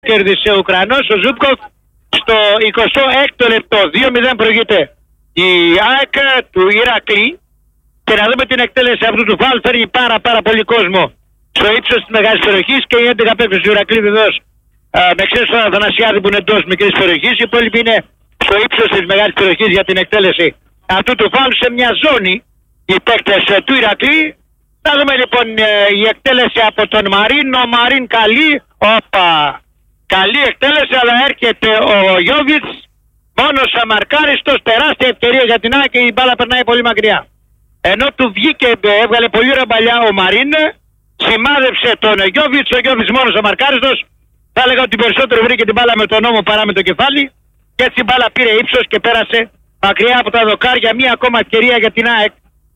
Κέρδισε ο Ουκρανός, ο Ζούπκοφ, στο 26ο λεπτό. 2-0 προηγείται η ΑΕΚ του Ηρακλή. Και να δούμε την εκτέλεση αυτού του φάουλ. Φέρνει πάρα πολύ κόσμο στο ύψος της μεγάλης περιοχής και οι 11 παίκτες του Ηρακλή βεβαίως με εξαίρεση τον Αθανασιάδη που είναι εντός μικρής περιοχής. Οι υπόλοιποι είναι στο ύψος της μεγάλης περιοχής για την εκτέλεση αυτού του φάουλ σε μια ζώνη οι παίκτες του Ηρακλή. Να δούμε λοιπόν η εκτέλεση από τον Μαρίν. Ο Μαρίν καλή. Καλή εκτέλεση, αλλά έρχεται ο Γιόβιτς μόνος αμαρκάριστος, τεράστια ευκαιρία για την ΑΕΚ και η μπάλα περνάει πολύ μακριά. Ενώ του βγήκε, έβγαλε πολύ ωραία παλιά ο Μαρίν, σημάδεψε τον Γιόβιτς, ο Γιόβιτς μόνος αμαρκάριστος. Θα έλεγα ότι περισσότερο βρήκε την μπάλα με τον ώμο παρά με το κεφάλι και έτσι η μπάλα πήρε ύψος και πέρασε μακριά από τα δοκάρια. Μία ακόμα ευκαιρία για την ΑΕΚ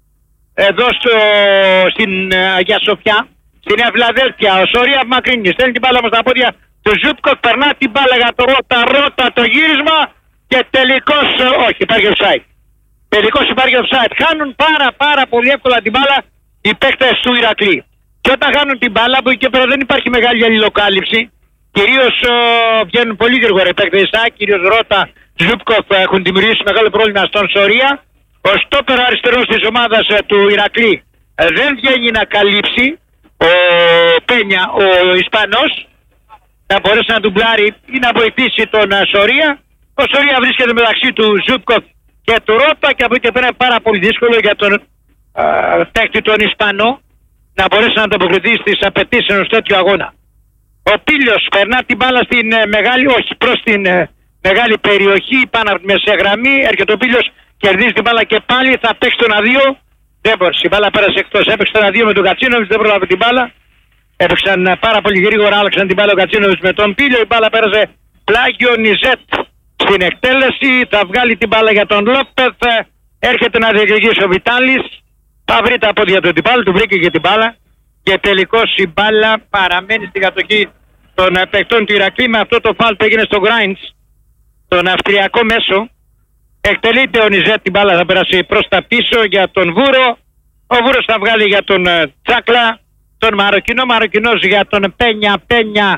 εδώ στην Αγία Σοφιά, στη Νέα Φιλαδέλφια. Ο Σωρία απομακρύνει, στέλνει την μπάλα όμως στα πόδια του Ζούπκοφ, περνά την μπάλα για το Ρότα το γύρισμα και τελικώς όχι, υπάρχει offside. Τελικώς υπάρχει offside. Χάνουν πάρα πολύ εύκολα την μπάλα οι παίκτες του Ηρακλή. Και όταν χάνουν την μπάλα από εκεί και πέρα δεν υπάρχει μεγάλη αλληλοκάλυψη. Κυρίως βγαίνουν πολύ γρήγορα οι παίκτες της ΑΕΚ, κυρίως Ρότα, Ζούπκοφ έχουν δημιουργήσει μεγάλο πρόβλημα στον Σωρία. Ο στόπερ αριστερός της ομάδας του Ηρακλή δεν βγαίνει να καλύψει. Ο Πένια, ο Ισπανός, να μπορέσει να ντουμπλάρει ή να βοηθήσει τον Σωρία. Ο Σωρία βρίσκεται μεταξύ του Ζούπκοφ και του Ρότα και από εκεί και πέρα είναι πάρα πολύ δύσκολο για τον παίκτη τον Ισπανό να μπορέσει να ανταποκριθεί στις απαιτήσεις ενός τέτοιου αγώνα. Ο Πίλιος περνά την μπάλα στην μεγάλη, όχι προς την μεγάλη περιοχή πάνω από τη μεσαία γραμμή. Έρχεται ο Πίλιος, κερδίζει την μπάλα και πάλι θα παίξει τον αδείο. Δεν μπορούσε, η μπάλα πέρασε εκτός. Έπαιξε τον αδείο με τον Κατσίνοβιτς, δεν πρόλαβε την μπάλα. Έπαιξαν πάρα πολύ γρήγορα, άλλαξαν την μπάλα ο Κατσίνοβιτς με τον Πίλιο. Η μπάλα πέρασε πλάγιο Νιζέτ στην εκτέλεση. Θα βγάλει την μπάλα για τον Λόπεθ. Έρχεται να διεκδικήσει ο Βιτάλης. Θα βρει τα πόδια του την μπάλα, του βρήκε και την μπάλα. Και τελικώς η μπάλα παραμένει στην κατοχή των παικτών του Ηρακλή με αυτό το φάουλ που έγινε στο Γκράιντς, τον αυστριακό μέσο. Εκτελείται ο Νιζέτ, την μπάλα θα περάσει προς τα πίσω για τον Βούρο. Ο Βούρος θα βγάλει για τον Τσάκλα. Τον Μαροκινός για τον Πένια,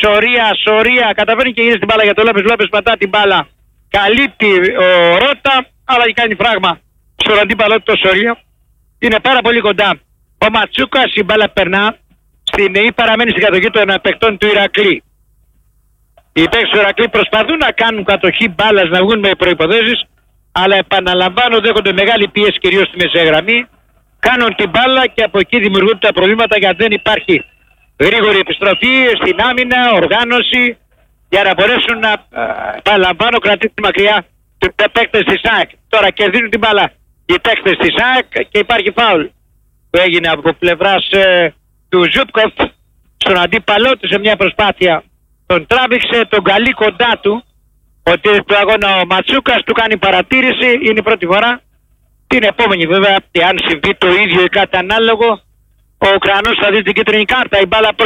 Σωρία, καταφέρνει και γυρίζει την μπάλα για τον Λόπες, πατά την μπάλα, καλύπτει ο Ρότα, αλλά κάνει φράγμα στον αντίπαλό του το Σωρία. Είναι πάρα πολύ κοντά ο Ματσούκας, η μπάλα περνά ή παραμένει στην κατοχή των παικτών του Ηρακλή. Οι παίκτες του Ηρακλή προσπαθούν να κάνουν κατοχή μπάλας, να βγουν με προϋποθέσεις, αλλά επαναλαμβάνω δέχονται μεγάλη πίεση κυρίως στη μεσαία γραμμή. Κάνουν την μπάλα και από εκεί δημιουργούνται τα προβλήματα γιατί δεν υπάρχει γρήγορη επιστροφή στην άμυνα, οργάνωση για να μπορέσουν να επαναλαμβάνω κρατήσουν μακριά τους παίκτες της ΑΕΚ. Τώρα κερδίζουν την μπάλα οι παίκτες της ΑΕΚ και υπάρχει φάουλ που έγινε από πλευράς του Ζούπκοφ στον αντίπαλό του σε μια προσπάθεια. Τον τράβηξε, τον καλεί κοντά του. Ότι του αγώνα ο Ματσούκας του κάνει παρατήρηση, είναι η πρώτη φορά. Την επόμενη βέβαια, αν συμβεί το ίδιο ή κάτι ανάλογο, ο Ουκρανός θα δει την κίτρινη κάρτα. Η μπάλα